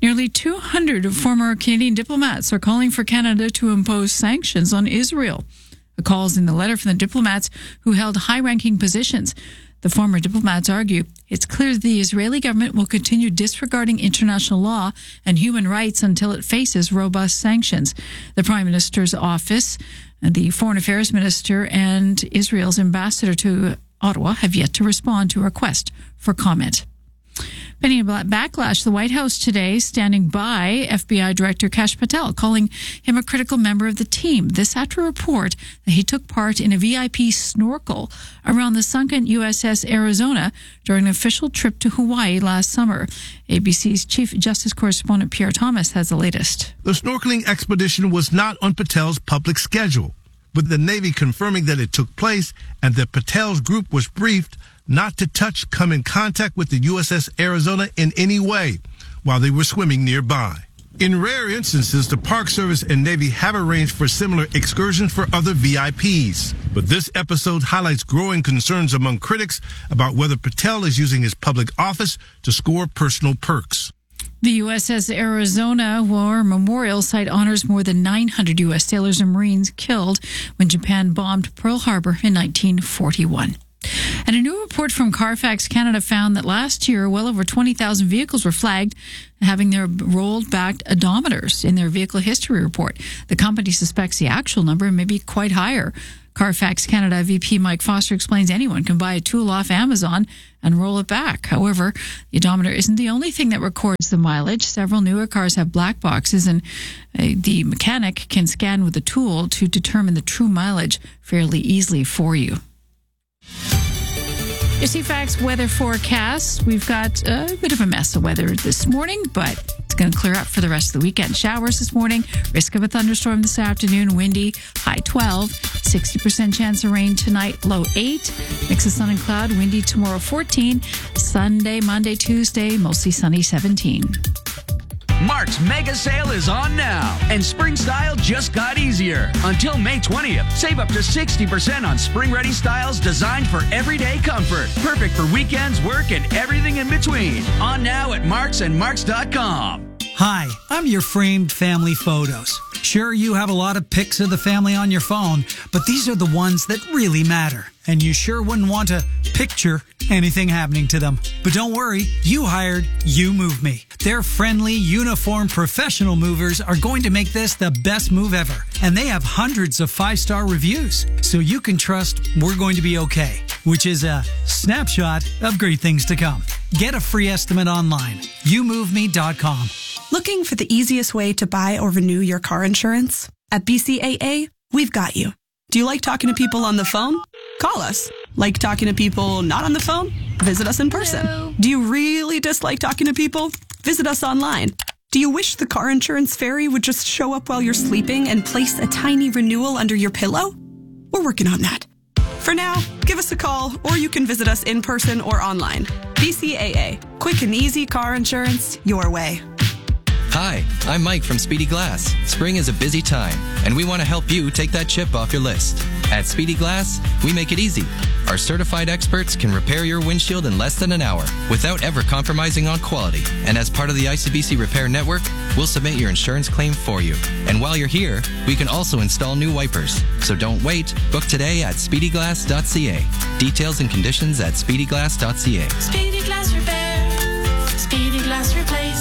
Nearly 200 former Canadian diplomats are calling for Canada to impose sanctions on Israel. The call is in the letter from the diplomats who held high-ranking positions. The former diplomats argue it's clear that the Israeli government will continue disregarding international law and human rights until it faces robust sanctions. The Prime Minister's office, the Foreign Affairs Minister, and Israel's ambassador to Ottawa have yet to respond to a request for comment. Pending a backlash, the White House today standing by FBI Director Kash Patel, calling him a critical member of the team. This after a report that he took part in a VIP snorkel around the sunken USS Arizona during an official trip to Hawaii last summer. ABC's Chief Justice Correspondent Pierre Thomas has the latest. The snorkeling expedition was not on Patel's public schedule, with the Navy confirming that it took place and that Patel's group was briefed not to touch, come in contact with the USS Arizona in any way while they were swimming nearby. In rare instances, the Park Service and Navy have arranged for similar excursions for other VIPs. But this episode highlights growing concerns among critics about whether Patel is using his public office to score personal perks. The USS Arizona War Memorial Site honors more than 900 U.S. sailors and Marines killed when Japan bombed Pearl Harbor in 1941. And a new report from Carfax Canada found that last year, well over 20,000 vehicles were flagged having their rolled back odometers in their vehicle history report. The company suspects the actual number may be quite higher. Carfax Canada VP Mike Foster explains anyone can buy a tool off Amazon and roll it back. However, the odometer isn't the only thing that records the mileage. Several newer cars have black boxes, and the mechanic can scan with the tool to determine the true mileage fairly easily for you. Your CFAX weather forecast. We've got a bit of a mess of weather this morning, but it's going to clear up for the rest of the weekend. Showers this morning, risk of a thunderstorm this afternoon, windy, high 12, 60% chance of rain tonight, low 8, mix of sun and cloud, windy tomorrow 14, Sunday, Monday, Tuesday, mostly sunny 17. Mark's mega sale is on now, and spring style just got easier. Until May 20th, save up to 60% on spring-ready styles designed for everyday comfort. Perfect for weekends, work, and everything in between. On now at Marks and Marks.com. Hi, I'm your framed family photos. Sure, you have a lot of pics of the family on your phone, but these are the ones that really matter. And you sure wouldn't want to picture anything happening to them. But don't worry, you hired You Move Me. Their friendly, uniformed, professional movers are going to make this the best move ever. And they have hundreds of 5-star reviews, so you can trust we're going to be okay, which is a snapshot of great things to come. Get a free estimate online, YouMoveMe.com. Looking for the easiest way to buy or renew your car insurance? At BCAA, we've got you. Do you like talking to people on the phone? Call us. Like talking to people not on the phone? Visit us in person. Hello. Do you really dislike talking to people? Visit us online. Do you wish the car insurance fairy would just show up while you're sleeping and place a tiny renewal under your pillow? We're working on that. For now, give us a call, or you can visit us in person or online. BCAA. Quick and easy car insurance your way. Hi, I'm Mike from Speedy Glass. Spring is a busy time, and we want to help you take that chip off your list. At Speedy Glass, we make it easy. Our certified experts can repair your windshield in less than an hour without ever compromising on quality. And as part of the ICBC Repair Network, we'll submit your insurance claim for you. And while you're here, we can also install new wipers. So don't wait. Book today at speedyglass.ca. Details and conditions at speedyglass.ca. Speedy Glass Repair. Speedy Glass Replace.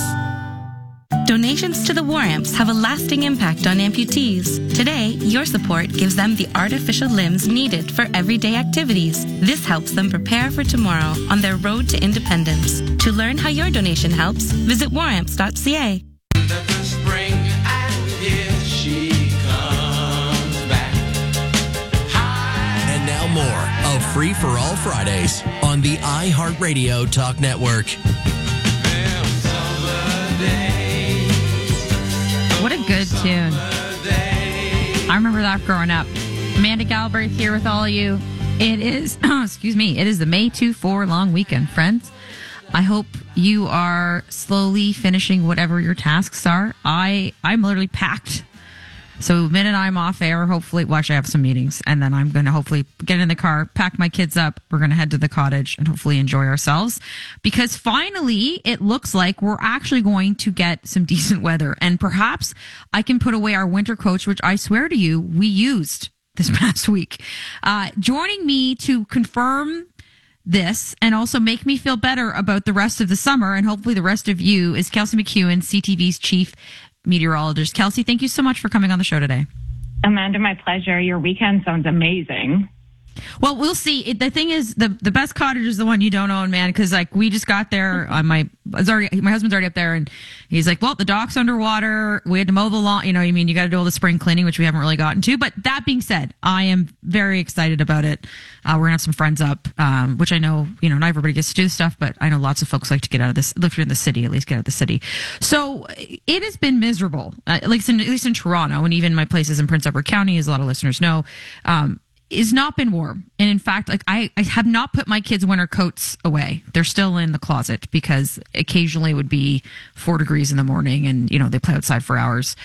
Donations to the War Amps have a lasting impact on amputees. Today, your support gives them the artificial limbs needed for everyday activities. This helps them prepare for tomorrow on their road to independence. To learn how your donation helps, visit waramps.ca. Spring, and here she comes back. And now more of Free for All Fridays on the iHeartRadio Talk Network. What a good tune. I remember that growing up. Amanda Galbraith here with all of you. It is, it is the May 2-4 long weekend, friends. I hope you are slowly finishing whatever your tasks are. I'm literally packed So the minute I'm off air, hopefully, well, actually I have some meetings, and then I'm going to hopefully get in the car, pack my kids up. We're going to head to the cottage and hopefully enjoy ourselves, because finally it looks like we're actually going to get some decent weather, and perhaps I can put away our winter coat, which I swear to you, we used this past week. Joining me to confirm this and also make me feel better about the rest of the summer and hopefully the rest of you is Kelsey McEwen, CTV's chief meteorologist. Kelsey, thank you so much for coming on the show today. Amanda, my pleasure. Your weekend sounds amazing. Well, we'll see. The thing is, the best cottage is the one you don't own, man, because like we just got there. My husband's already up there, and he's like, well, the dock's underwater. We had to mow the lawn. You know, you got to do all the spring cleaning, which we haven't really gotten to. But that being said, I am very excited about it. We're going to have some friends up, which I know, not everybody gets to do stuff, but I know lots of folks like to get out of this, live here in the city, at least get out of the city. So it has been miserable, at least in Toronto, and even my places in Prince Edward County, as a lot of listeners know, is not been warm. And in fact, like I have not put my kids' winter coats away. They're still in the closet because occasionally it would be 4 degrees in the morning and, they play outside for hours.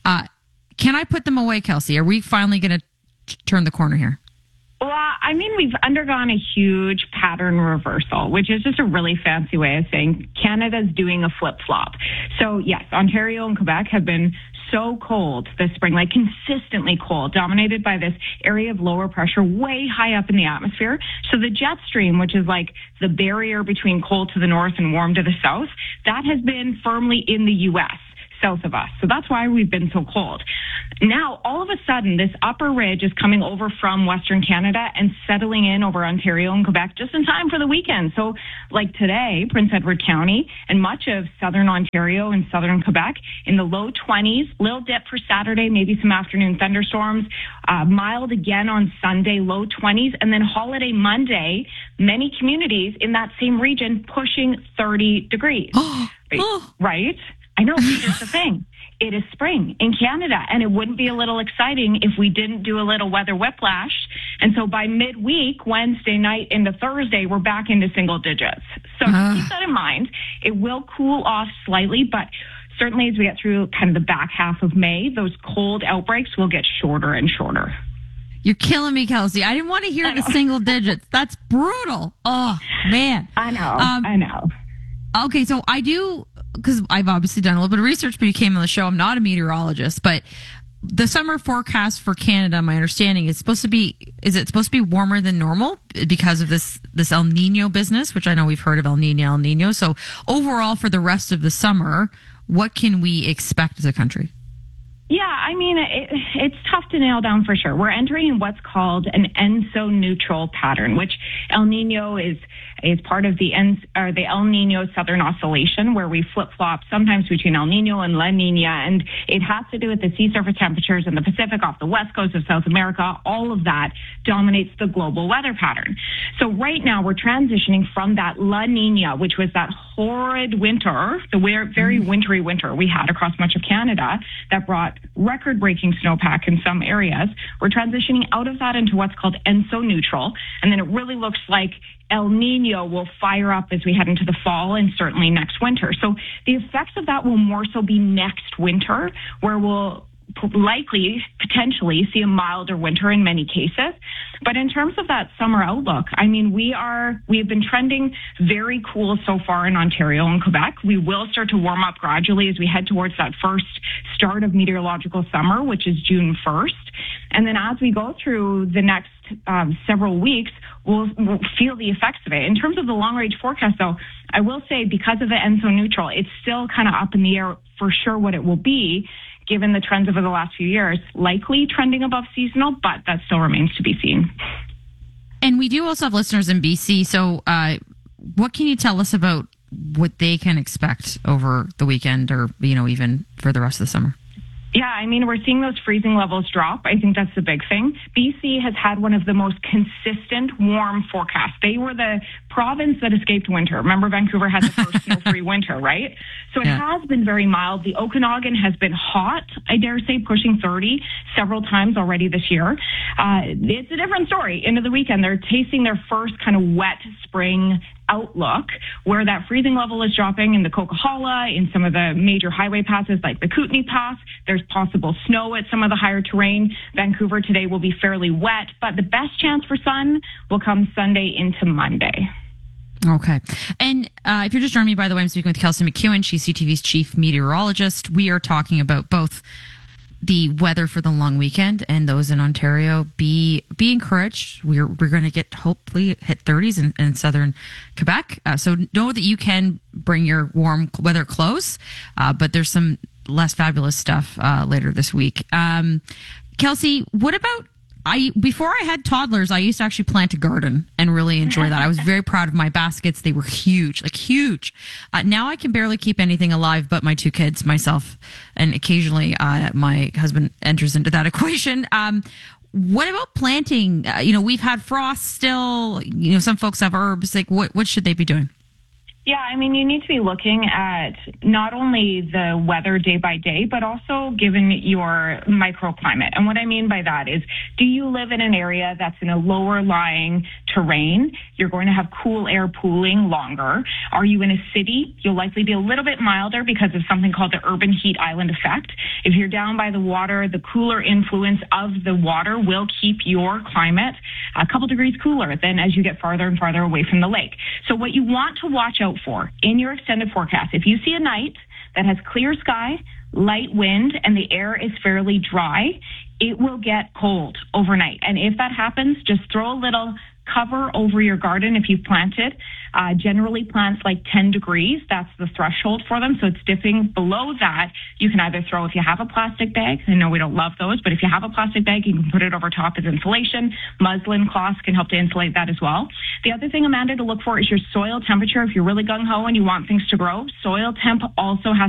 Can I put them away, Kelsey? Are we finally going to turn the corner here? Well, I mean, we've undergone a huge pattern reversal, which is just a really fancy way of saying Canada's doing a flip-flop. So, yes, Ontario and Quebec have been so cold this spring, like consistently cold, dominated by this area of lower pressure way high up in the atmosphere. So the jet stream, which is like the barrier between cold to the north and warm to the south, that has been firmly in the U.S., south of us. So that's why we've been so cold. Now, all of a sudden, this upper ridge is coming over from Western Canada and settling in over Ontario and Quebec just in time for the weekend. So like today, Prince Edward County and much of southern Ontario and southern Quebec in the low 20s, little dip for Saturday, maybe some afternoon thunderstorms, mild again on Sunday, low 20s, and then holiday Monday, many communities in that same region pushing 30 degrees. Right? I know, here's the thing. It is spring in Canada, and it wouldn't be a little exciting if we didn't do a little weather whiplash. And so by midweek, Wednesday night into Thursday, we're back into single digits. So keep that in mind. It will cool off slightly, but certainly as we get through kind of the back half of May, those cold outbreaks will get shorter and shorter. You're killing me, Kelsey. I didn't want to hear the single digits. That's brutal. Oh, man. I know. Okay, so I do, because I've obviously done a little bit of research, but you came on the show. I'm not a meteorologist, but the summer forecast for Canada, my understanding, is supposed to be warmer than normal because of this El Nino business, which I know we've heard of El Nino. So overall, for the rest of the summer, what can we expect as a country? Yeah, I mean, it's tough to nail down for sure. We're entering what's called an ENSO neutral pattern, which El Nino is part of the El Nino Southern Oscillation, where we flip-flop sometimes between El Nino and La Nina, and it has to do with the sea surface temperatures in the Pacific off the west coast of South America. All of that dominates the global weather pattern. So right now we're transitioning from that La Nina, which was that horrid winter, the very wintry winter we had across much of Canada that brought record-breaking snowpack in some areas. We're transitioning out of that into what's called ENSO neutral, and then it really looks like El Nino will fire up as we head into the fall and certainly next winter. So the effects of that will more so be next winter, where we'll likely, potentially, see a milder winter in many cases. But in terms of that summer outlook, I mean, we have been trending very cool so far in Ontario and Quebec. We will start to warm up gradually as we head towards that first start of meteorological summer, which is June 1st. And then as we go through the next several weeks, we'll feel the effects of it. In terms of the long-range forecast, though, I will say because of the ENSO neutral, it's still kind of up in the air for sure what it will be, given the trends over the last few years, likely trending above seasonal, but that still remains to be seen. And we do also have listeners in BC. So what can you tell us about what they can expect over the weekend or, even for the rest of the summer? Yeah, I mean, we're seeing those freezing levels drop. I think that's the big thing. BC has had one of the most consistent warm forecasts. They were the province that escaped winter. Remember, Vancouver had the first snow-free winter, right? So it has been very mild. The Okanagan has been hot, I dare say, pushing 30 several times already this year. It's a different story. Into the weekend, they're tasting their first kind of wet spring outlook where that freezing level is dropping in the Coquihalla, in some of the major highway passes like the Kootenay Pass. There's possible snow at some of the higher terrain. Vancouver today will be fairly wet, but the best chance for sun will come Sunday into Monday. Okay. And if you're just joining me, by the way, I'm speaking with Kelsey McEwen. She's CTV's chief meteorologist. We are talking about both the weather for the long weekend and those in Ontario. Be encouraged. We're going to get hopefully hit 30s in southern Quebec. So know that you can bring your warm weather clothes, but there's some less fabulous stuff later this week. Kelsey, what about before I had toddlers, I used to actually plant a garden and really enjoy that. I was very proud of my baskets. They were huge, like huge. Now I can barely keep anything alive but my two kids, myself, and occasionally my husband enters into that equation. What about planting? We've had frost still. Some folks have herbs. Like, what should they be doing? Yeah, I mean, you need to be looking at not only the weather day by day, but also given your microclimate. And what I mean by that is, do you live in an area that's in a lower lying terrain? You're going to have cool air pooling longer. Are you in a city? You'll likely be a little bit milder because of something called the urban heat island effect. If you're down by the water, the cooler influence of the water will keep your climate a couple degrees cooler than as you get farther and farther away from the lake. So what you want to watch out for in your extended forecast, if you see a night that has clear sky, light wind, and the air is fairly dry, it will get cold overnight. And if that happens, just throw a little cover over your garden if you've planted. Generally plants like 10 degrees, that's the threshold for them. So it's dipping below that. You can either throw, if you have a plastic bag, I know we don't love those, but if you have a plastic bag, you can put it over top as insulation. Muslin cloths can help to insulate that as well. The other thing, Amanda, to look for is your soil temperature. If you're really gung-ho and you want things to grow, soil temp also has